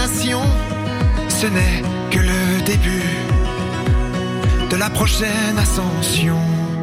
passion, ce n'est que le début de la prochaine ascension.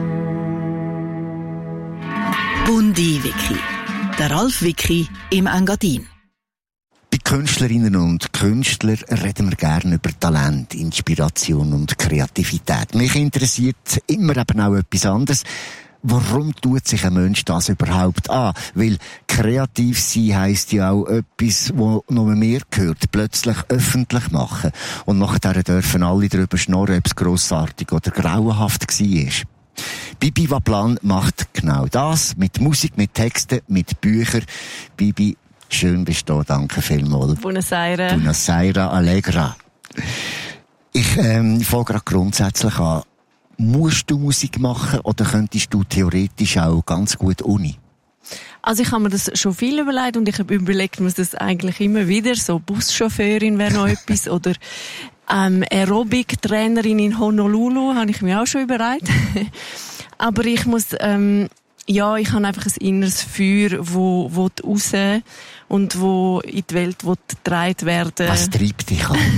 Bundi Wiki. Der Ralf Wiki im Engadin. Bei Künstlerinnen und Künstlern reden wir gerne über Talent, Inspiration und Kreativität. Mich interessiert immer eben auch etwas anderes. Warum tut sich ein Mensch das überhaupt an? Weil kreativ sein heisst ja auch etwas, wo nur mehr gehört, plötzlich öffentlich machen. Und nachher dürfen alle darüber schnurren, ob es grossartig oder grauenhaft war. Bibi Waplan macht genau das. Mit Musik, mit Texten, mit Büchern. Bibi, schön bist du da, danke vielmals. Buonasera. Buonasera, Allegra. Ich fange gerade grundsätzlich an. Musst du Musik machen oder könntest du theoretisch auch ganz gut Uni? Also ich habe mir das schon viel überlegt und ich habe überlegt, muss das eigentlich immer wieder, so Buschauffeurin wäre noch etwas oder Aerobic-Trainerin in Honolulu, habe ich mir auch schon überlegt. Aber ich muss, ich habe einfach ein inneres Feuer, wo raus und wo in die Welt getragen werden. Was treibt dich an?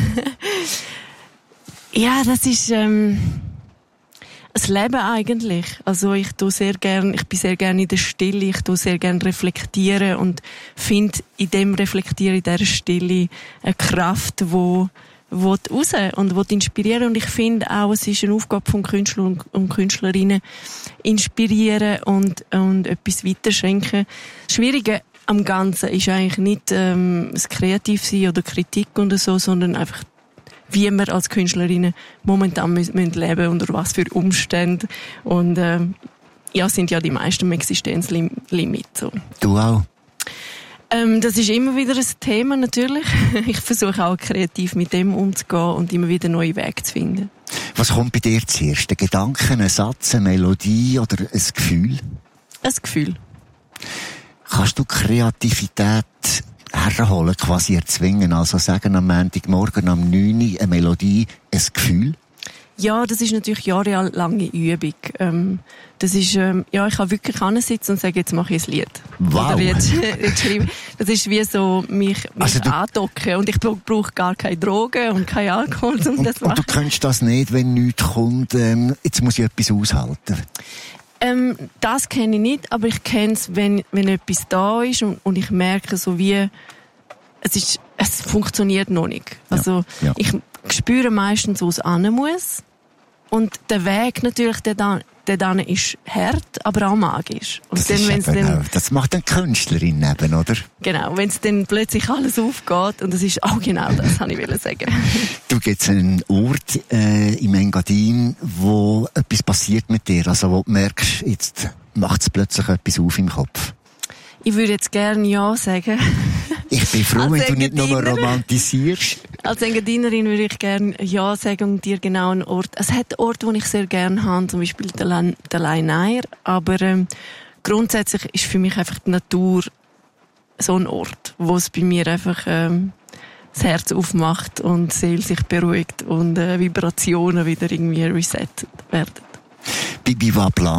Ja, das ist das Leben eigentlich. Also ich bin sehr gerne in der Stille, ich tue sehr gerne reflektieren und finde in dem Reflektieren, in dieser Stille eine Kraft, wo raus und inspirieren. Und ich finde auch, es ist eine Aufgabe von Künstlern und Künstlerinnen, inspirieren und etwas weiterschenken. Das Schwierige am Ganzen ist eigentlich nicht das Kreativsein oder Kritik und so, sondern einfach wie wir als Künstlerinnen momentan müssen leben, unter was für Umständen. Und sind ja die meisten am Existenzlimit. So. Du auch? Das ist immer wieder ein Thema, natürlich. Ich versuche auch kreativ mit dem umzugehen und immer wieder neue Wege zu finden. Was kommt bei dir zuerst? Ein Gedanke, ein Satz, eine Melodie oder ein Gefühl? Ein Gefühl. Kannst du Kreativität herholen, quasi erzwingen? Also sagen am Montagmorgen am 9 Uhr eine Melodie, ein Gefühl? Ja, das ist natürlich jahrelange Übung. Das ist, ich kann wirklich hinsitzen und sagen, jetzt mache ich ein Lied. Wow! Oder jetzt schreiben. Das ist wie so, mich andocken. Und ich brauche gar keine Drogen und kein Alkohol, um das zu machen. Und du kennst das nicht, wenn nichts kommt, jetzt muss ich etwas aushalten? Das kenne ich nicht, aber ich kenne es, wenn etwas da ist und ich merke so wie, es funktioniert noch nicht. Also, ich spüre meistens, wo es hin muss. Und der Weg natürlich, der dann ist hart, aber auch magisch. Und das macht eine Künstlerin eben, oder? Genau, wenn es dann plötzlich alles aufgeht und das ist auch genau das, wollte ich sagen. Du, gibt's einen Ort im Engadin, wo etwas passiert mit dir, also wo du merkst, jetzt macht es plötzlich etwas auf im Kopf? Ich würde jetzt gerne Ja sagen. Ich bin froh, wenn du nicht nur romantisierst. Als Engadinerin würde ich gerne Ja sagen und dir genau einen Ort. Es hat Orte, die ich sehr gerne habe, zum Beispiel der Leinair, aber grundsätzlich ist für mich einfach die Natur so ein Ort, wo es bei mir einfach das Herz aufmacht und die Seele sich beruhigt und Vibrationen wieder irgendwie resettet werden. Bibi Waplan.